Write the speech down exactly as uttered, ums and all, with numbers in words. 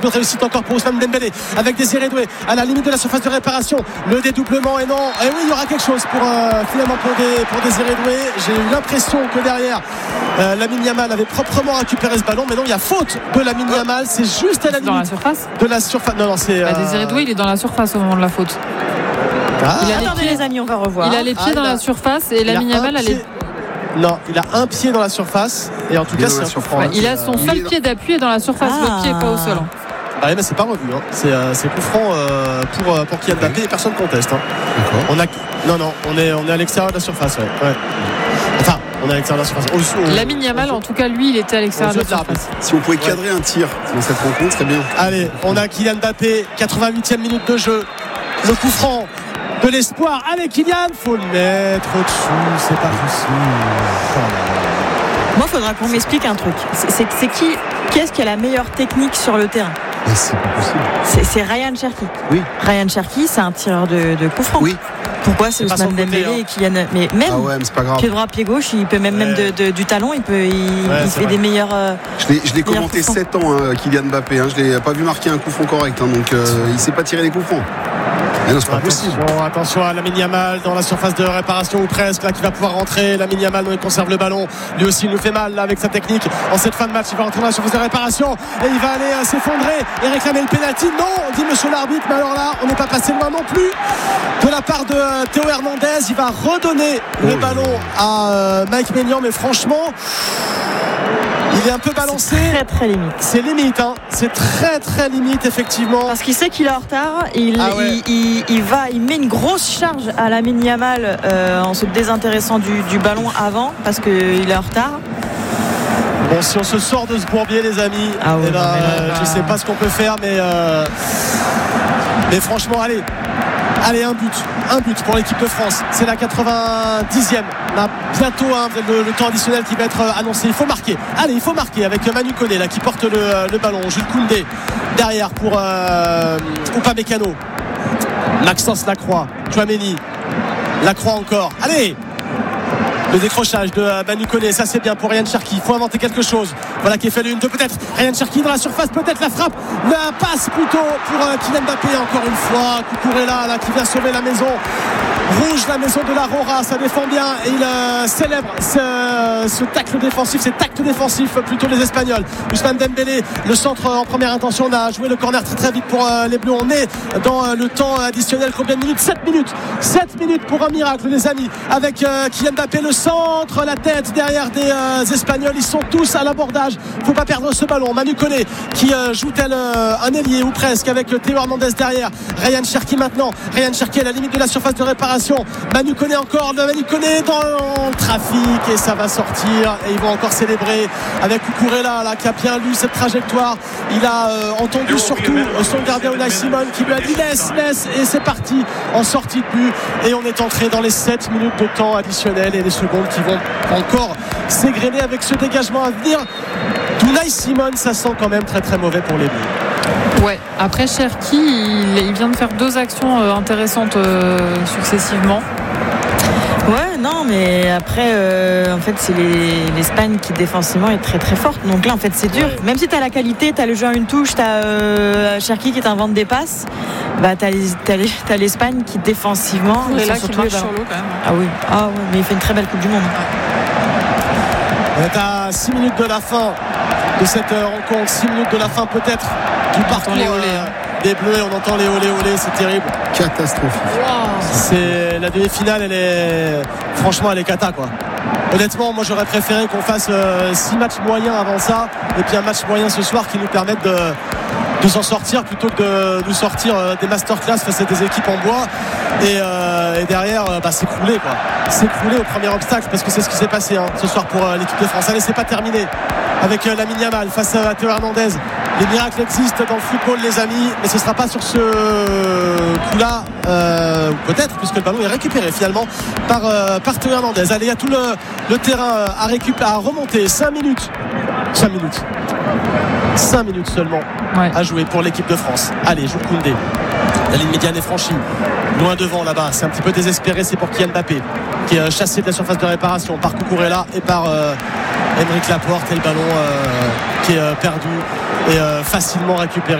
peu de réussite encore pour Ousmane Dembélé avec Désiré Doué à la limite de la surface de réparation. Le dédoublement et non. Et oui, il y aura quelque chose pour euh, finalement pour, des, pour Désiré Doué. J'ai eu l'impression que derrière euh, Lamine Yamal avait proprement récupéré ce ballon, mais non, il y a faute de Lamine Yamal. C'est juste à la limite dans la surface de la surface. Non, non, c'est. Bah, Désiré Doué, il est dans la surface au moment de la faute. Ah, il a les attendez pieds, les amis, on va revoir. Il a les pieds ah, dans a, la surface et Lamine Yamal a les. Non, il a un pied dans la surface et en tout il cas c'est un coup franc. Ouais, il a son seul pied d'appui dans la surface, ah. le pied pas au sol. Ah oui, mais c'est pas revenu. Hein. C'est, euh, c'est coup franc euh, pour euh, pour Kylian Mbappé et personne conteste. Hein. On a non non, on est on est à l'extérieur de la surface. Ouais. ouais. Enfin, on est à l'extérieur de la surface. Au, au, Lamine Yamal, en tout cas, lui, il était à l'extérieur de la surface. Si on pouvait cadrer ouais. un tir dans cette rencontre, c'est bien. Allez, on a Kylian Mbappé, quatre-vingt-huitième minute de jeu. Le coup franc de l'espoir. Allez, Kylian, faut le mettre au-dessus. C'est pas possible. Moi, il faudra qu'on m'explique un truc. C'est, c'est, c'est qui, qui est-ce qui a la meilleure technique sur le terrain? Mais c'est pas possible. C'est, c'est Ryan Cherki. Oui. Ryan Cherki, c'est un tireur de, de coup franc. Oui. Pourquoi c'est, c'est Ousmane Dembélé hein. et Kylian? Mais même ah ouais, mais c'est pas grave. Pied droit, pied gauche, il peut même, ouais. même de, de, du talon, il peut, il, ouais, il fait vrai. des meilleurs. Euh, je l'ai, je l'ai commenté sept ans, hein, Kylian Mbappé. Hein, je l'ai pas vu marquer un coup franc correct, hein, donc euh, il sait pas tirer les coups francs. Mais non, c'est pas attention, possible. Attention à Lamine Yamal dans la surface de réparation ou presque là qui va pouvoir rentrer. Lamine Yamal il conserve le ballon. Lui aussi il nous fait mal là, avec sa technique. En cette fin de match, il va rentrer dans la surface de réparation et il va aller euh, s'effondrer et réclamer le pénalty. Non, dit monsieur l'arbitre, mais alors là, on n'est pas passé loin non plus. De la part de euh, Théo Hernandez, il va redonner oh le ballon à euh, Mike Maignan, mais franchement. Il est un peu balancé. C'est très très limite. C'est limite, hein. C'est très très limite effectivement. Parce qu'il sait qu'il est en retard. Il, ah ouais. il, il, il va, il met une grosse charge à Lamine Yamal euh, en se désintéressant du, du ballon avant parce qu'il est en retard. Bon, si on se sort de ce bourbier, les amis, ah ouais, eh ben, là, euh, là, je sais pas ce qu'on peut faire, mais euh, mais franchement, allez. Allez, un but, un but pour l'équipe de France. C'est la quatre-vingt-dixième. On a bientôt hein, le, le temps additionnel qui va être annoncé. Il faut marquer. Allez, il faut marquer avec Manu Koné là qui porte le, le ballon. Jules Koundé derrière pour euh, Upamecano. Maxence Lacroix, Tchouaméni, Lacroix encore. Allez. Le décrochage de Manu Koné, ça c'est bien pour Ryan Cherki. Il faut inventer quelque chose. Voilà qui est fait l'une, deux peut-être. Ryan Cherki dans la surface, peut-être la frappe. La passe plutôt pour Kylian Mbappé encore une fois. Cucurella là qui vient sauver la maison. Rouge, la maison de la Rora, ça défend bien et il euh, célèbre ce, ce tacle défensif, ces tacles défensifs plutôt les Espagnols. Ousmane Dembélé, le centre en première intention, on a joué le corner très très vite pour euh, les Bleus. On est dans euh, le temps additionnel, combien de minutes? sept minutes. sept minutes pour un miracle les amis, avec euh, Kylian Mbappé, le centre, la tête derrière des euh, Espagnols, ils sont tous à l'abordage, faut pas perdre ce ballon. Manu Koné qui euh, joue tel euh, un ailier ou presque avec Théo Hernandez derrière. Ryan Cherki maintenant, Ryan Cherki à la limite de la surface de réparation. Manu Koné encore, Manu Koné dans le trafic et ça va sortir et ils vont encore célébrer avec Cucurella là qui a bien lu cette trajectoire. Il a euh, entendu surtout son gardien Unai Simon qui lui a dit laisse, laisse et c'est parti en sortie de but et on est entré dans les sept minutes de temps additionnel et les secondes qui vont encore s'égrener avec ce dégagement à venir d'Unai Simon. Ça sent quand même très très mauvais pour les Bleus. Ouais, après Cherki il, il vient de faire deux actions euh, intéressantes euh, successivement. Ouais, non, mais après, euh, en fait, c'est les, l'Espagne qui défensivement est très très forte. Donc là, en fait, c'est dur. Ouais. Même si t'as la qualité, t'as le jeu à une touche, t'as euh, Cherki qui t'invente des passes, bah t'as, les, t'as, les, t'as l'Espagne qui défensivement. Et là, qui marche sur l'eau quand même. Ah oui, ah ouais, mais il fait une très belle Coupe du Monde. On est à six minutes de la fin de cette rencontre, six minutes de la fin peut-être du parcours les olé, hein. des Bleus et on entend les olé olé, c'est terrible. Catastrophique. Wow. C'est la demi-finale, elle est franchement elle est cata quoi. Honnêtement, moi j'aurais préféré qu'on fasse euh, six matchs moyens avant ça et puis un match moyen ce soir qui nous permette de, de s'en sortir plutôt que de nous sortir euh, des masterclass face à des équipes en bois et, euh, et derrière euh, bah, s'écrouler quoi. S'écrouler au premier obstacle parce que c'est ce qui s'est passé hein, ce soir pour euh, l'équipe de France. Allez, c'est pas terminé avec euh, Lamine Yamal face à Théo Hernandez. Les miracles existent dans le football les amis, mais ce ne sera pas sur ce coup-là euh, peut-être puisque le ballon est récupéré finalement par, euh, par Théo Hernandez. Allez, il y a tout le, le terrain à récupérer, à remonter. cinq minutes cinq minutes cinq minutes seulement ouais. à jouer pour l'équipe de France. Allez, Jules Koundé, la ligne médiane est franchie, loin devant là-bas, c'est un petit peu désespéré, c'est pour Kylian Mbappé qui est chassé de la surface de réparation par Cucurella et par euh, Aymeric Laporte et le ballon euh, qui est euh, perdu et euh, facilement récupéré